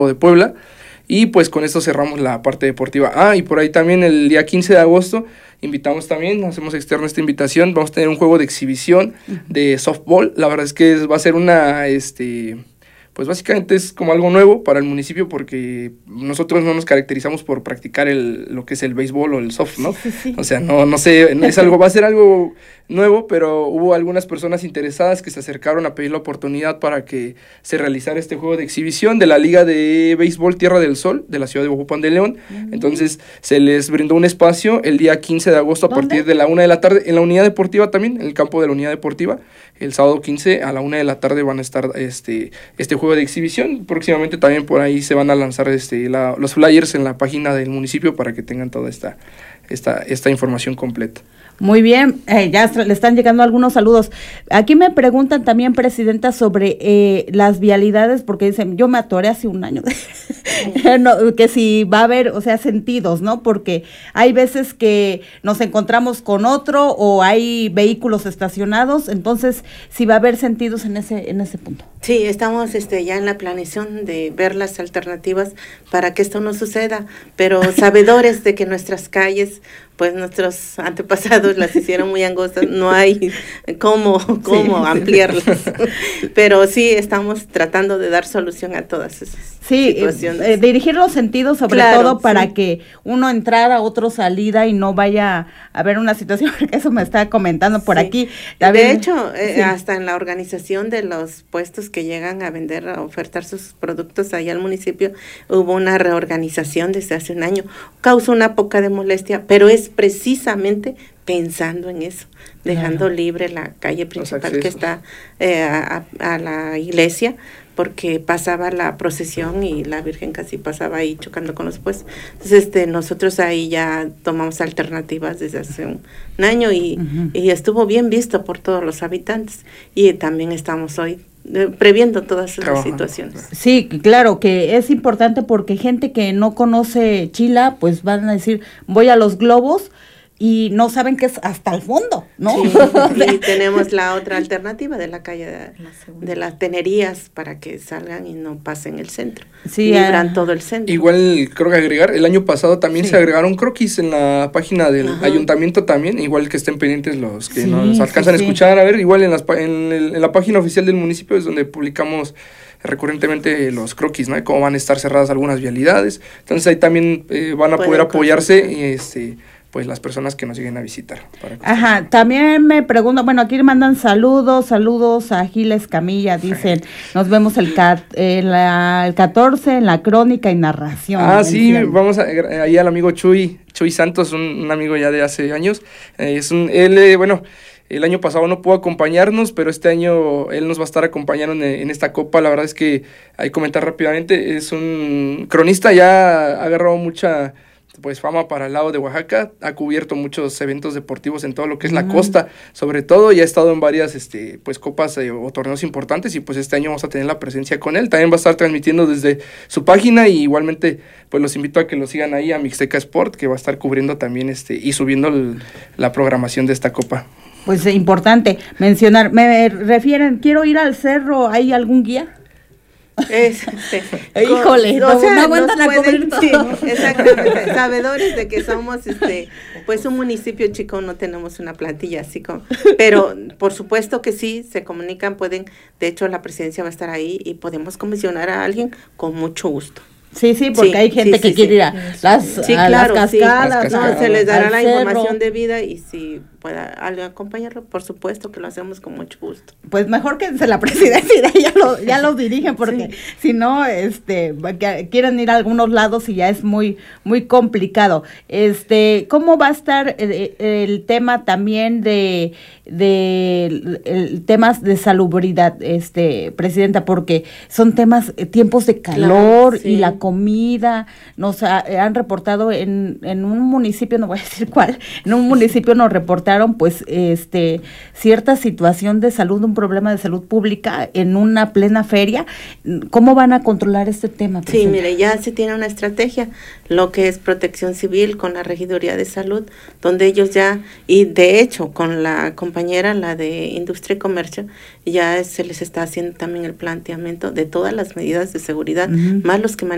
de Puebla. Y pues con esto cerramos la parte deportiva. Y por ahí también el día 15 de agosto invitamos también, hacemos externa esta invitación, vamos a tener un juego de exhibición de softball. La verdad es que va a ser pues básicamente es como algo nuevo para el municipio porque nosotros no nos caracterizamos por practicar lo que es el béisbol o el soft, ¿no? Sí. O sea, no sé, va a ser algo nuevo, pero hubo algunas personas interesadas que se acercaron a pedir la oportunidad para que se realizara este juego de exhibición de la Liga de Béisbol Tierra del Sol de la ciudad de Huajuapan de León. Entonces se les brindó un espacio el día 15 de agosto a partir de la 1 de la tarde en la unidad deportiva también, en el campo de la unidad deportiva. El sábado 15 a la 1 de la tarde van a estar este juego de exhibición. Próximamente también por ahí se van a lanzar los flyers en la página del municipio para que tengan toda esta información completa. Muy bien, ya le están llegando algunos saludos. Aquí me preguntan también, Presidenta, sobre las vialidades, porque dicen, yo me atoré hace un año, no, que si va a haber, o sea, sentidos, ¿no? Porque hay veces que nos encontramos con otro o hay vehículos estacionados, entonces, si va a haber sentidos en ese punto. Sí, estamos ya en la planeación de ver las alternativas para que esto no suceda, pero sabedores de que nuestras calles, pues nuestros antepasados las hicieron muy angostas, no hay cómo ampliarlas, pero sí estamos tratando de dar solución a todas esas situaciones. Dirigir los sentidos sobre todo para que uno entrara, otro salida y no vaya a haber una situación, porque eso me está comentando por aquí. David. De hecho, hasta en la organización de los puestos que llegan a vender, a ofertar sus productos allá al municipio, hubo una reorganización desde hace un año, causó una poca de molestia, pero es precisamente pensando en eso, dejando libre la calle principal que está a la iglesia, porque pasaba la procesión y la Virgen casi pasaba ahí chocando con los puestos. Entonces nosotros ahí ya tomamos alternativas desde hace un año y estuvo bien visto por todos los habitantes, y también estamos hoy previendo todas esas situaciones. Sí, claro que es importante porque gente que no conoce Chila, pues van a decir, voy a los globos y no saben que es hasta el fondo, ¿no? Sí, y tenemos la otra alternativa de la calle de las tenerías para que salgan y no pasen el centro. Sí, libran todo el centro. Igual creo que agregar, el año pasado también se agregaron croquis en la página del ayuntamiento también, igual que estén pendientes los que nos alcanzan a escuchar, a ver, igual en la página oficial del municipio es donde publicamos recurrentemente los croquis, ¿no? Cómo van a estar cerradas algunas vialidades, entonces ahí también van a poder apoyarse pues las personas que nos lleguen a visitar. También me pregunto, bueno, aquí mandan saludos a Giles Camilla, dicen, nos vemos el 14 en la crónica y narración. Sí, vamos ahí al amigo Chuy Santos, un amigo ya de hace años, el año pasado no pudo acompañarnos, pero este año él nos va a estar acompañando en esta copa. La verdad es que, ahí comentar rápidamente, es un cronista, ya ha agarrado mucha fama para el lado de Oaxaca, ha cubierto muchos eventos deportivos en todo lo que es la costa, sobre todo, y ha estado en varias copas o torneos importantes, y pues este año vamos a tener la presencia con él. También va a estar transmitiendo desde su página, y igualmente pues los invito a que lo sigan ahí a Mixteca Sport, que va a estar cubriendo también y subiendo la programación de esta copa. Pues importante mencionar, me refieren, quiero ir al cerro, ¿hay algún guía? Híjole, no aguantan a cubrir todo. Sí, exactamente, sabedores de que somos pues un municipio chico, no tenemos una plantilla así como, pero por supuesto que sí, se comunican, pueden, de hecho la presidencia va a estar ahí y podemos comisionar a alguien con mucho gusto. Sí, porque hay gente que quiere ir a las cascadas. Se les dará la información debida, y si pueda alguien acompañarlo, por supuesto que lo hacemos con mucho gusto. Pues mejor que la presidencia ya los dirigen, porque si no, quieren ir a algunos lados y ya es muy, muy complicado. ¿Cómo va a estar el tema también de temas de salubridad, Presidenta? Porque son tiempos de calor, y la comida, nos han reportado en un municipio, no voy a decir cuál, en un municipio nos reportaron pues cierta situación de salud, un problema de salud pública en una plena feria. ¿Cómo van a controlar este tema, Presidenta? Sí, mire, ya se tiene una estrategia, lo que es Protección Civil con la Regiduría de Salud, donde ellos ya, y de hecho con la compañera, la de Industria y Comercio, ya se les está haciendo también el planteamiento de todas las medidas de seguridad, más los que manejan